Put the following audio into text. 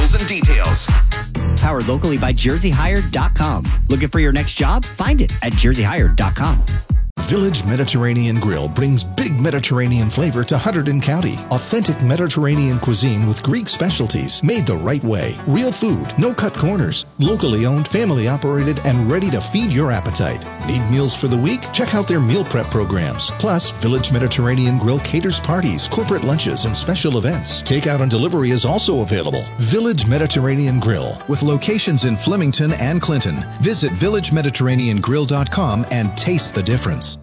rules and details. Powered locally by JerseyHired.com. Looking for your next job? Find it at JerseyHired.com. Village Mediterranean Grill brings big Mediterranean flavor to Hunterdon County. Authentic Mediterranean cuisine with Greek specialties made the right way. Real food, no cut corners. Locally owned, family operated, and ready to feed your appetite. Need meals for the week? Check out their meal prep programs. Plus, Village Mediterranean Grill caters parties, corporate lunches, and special events. Takeout and delivery is also available. Village Mediterranean Grill, with locations in Flemington and Clinton. Visit villagemediterraneangrill.com and taste the difference.